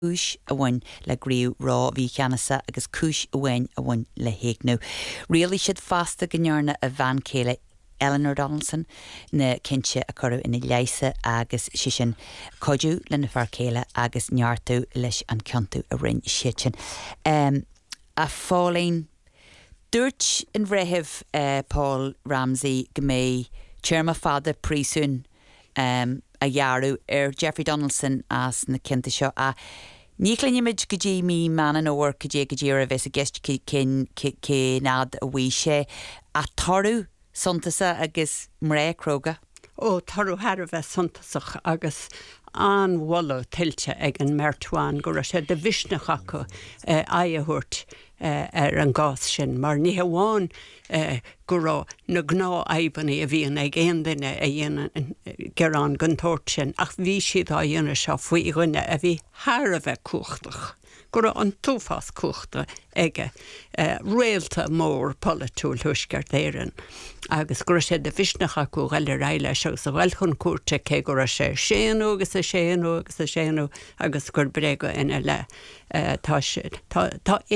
Cúis a bhain le gríú rá bhí cheannasa agus cúis a bhain le héicnú. Rialaí siad fasta gnearna a bhean céile Eleanor Donaldson na cinse a choru ina leise agus sin codú le na fear céile agus neartú leis an ceantú a rinn sitin. A fálainn dúirt an bhreithimh Paul Ramsey go mé chairma fada príosún a dhearú Jeffrey Donaldson as na cinnta seo a níclainimiid go dtí mí manan óir go dtí a bheits a gceist cé nád a bhí sé a tarú suntasa agus mrécróga. Ó tarú har a bheith suntasach agus an walla tiltte ag an mertúáin go sé de bhisneach acu aitheúirt an gás sin, mar ní hamháin go rá na gná aibanna a bhíon ag aon duine a dhéanaan gerán guntóirt sin, ach bhí siad á dhéanana seo faoi ghuine a bhí thar a bheith cuachtach. Go raibh an túfas cuachta ige réalta mór polatúil thuisceart éireann. Agus go raibh sé de bhisneach acu eile réile seo sa bhfuil chun cuairte cé go raibh sé séanú agus a séanú agus a séanú agus gur brega ina le tá